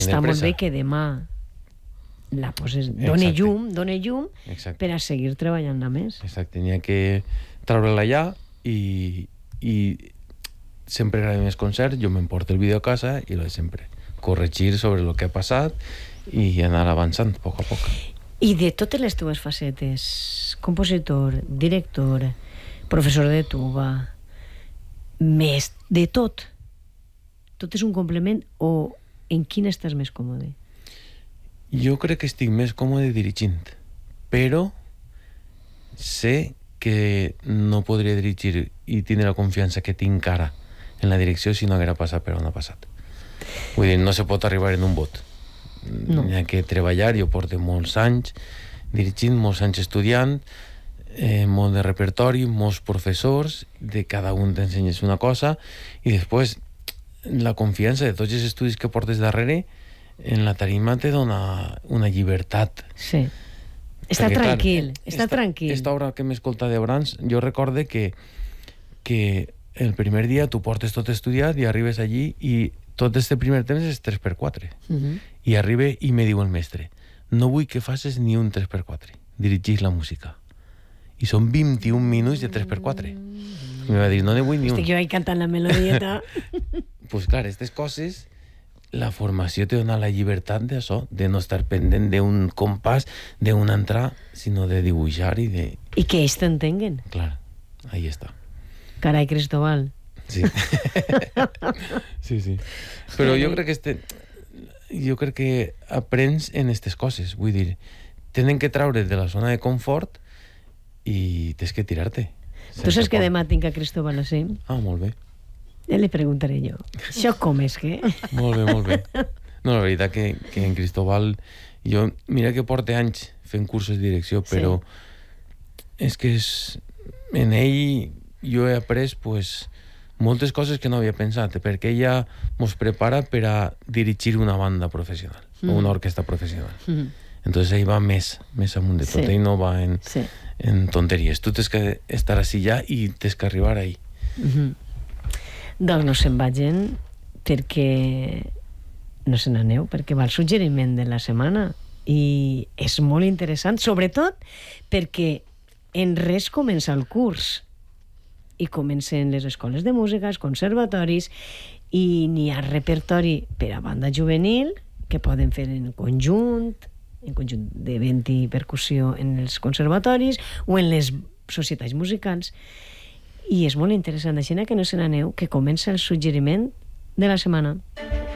Està molt bé que demà la poses, done llum per a seguir treballant-la més. Exacte, n'hi ha que treure-la allà i sempre agrada més concert, jo m'emporto el vídeo a casa i lo de sempre, corregir sobre el que ha passat i anar avançant a poc a poc. I de totes les teves facetes, compositor, director, professor de tuba, més de tot és un complement, o en quin estàs més còmode? Jo crec que estic més còmode dirigint, però sé que no podria dirigir i tindre la confiança que tinc ara en la direcció si no haguera passat per on ha passat. Vull dir, no se pot arribar en un bot. No. Hi ha que treballar. Jo porto molts anys dirigint, molts anys estudiant, molt de repertori, molts professors, de cada un t'ensenyes una cosa, i després la confiança de tots els estudis que portes darrere en la tarima te dona una llibertat. Sí. Està tranquil, està tranquil. Esta obra que m'escolta de Brahms, jo recorde que el primer dia tu portes tot estudiat i arribes allí i tot este primer temps és 3x4. I arribe i me diu el mestre, no vull que facis ni un 3x4, dirigís la música. I són 21 minuts de 3x4. I me va dir, no ne vull ni un. Estic jo ahí cantant la melodieta. Pues clar, aquestes coses, la formació te dona la llibertat d'això, de no estar pendent d'un compàs, d'una entrada, sinó de dibuixar i de... I que ells t'entenguen. Clar, ahí està. Carai, Cristóbal. Sí. Sí. Però jo crec que aprens en aquestes coses, vull dir, tenen que traure de la zona de confort i tens que tirar-te. Tu saps que demà tinc a Cristóbal a ser? Ah, molt bé. Ja li preguntaré jo. Això com és que? Molt bé. No, la veritat que en Cristóbal, jo, mira que porta anys fent cursos de direcció, però és que en ell jo he après pues, moltes coses que no havia pensat, perquè ella mos prepara per a dirigir una banda professional, o una orquestra professional. Entonces ell va més amunt de tot, ell no va en tonteries. Tu tens que estar així ja i tens que arribar ahí. Doncs no se'n vagin perquè no se n'aneu, perquè va el suggeriment de la setmana i és molt interessant, sobretot perquè en res comença el curs i comencen les escoles de música, els conservatoris, i n'hi ha repertori per a banda juvenil que poden fer en conjunt de vent i percussió en els conservatoris o en les societats musicals, i és molt interessant. Així que no se n'aneu, que comença el suggeriment de la setmana.